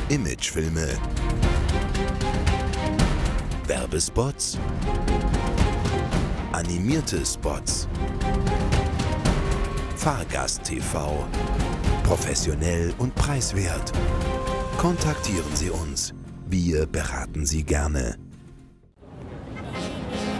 Imagefilme, Werbespots, animierte Spots, Fahrgast-TV, professionell und preiswert. Kontaktieren Sie uns. Wir beraten Sie gerne.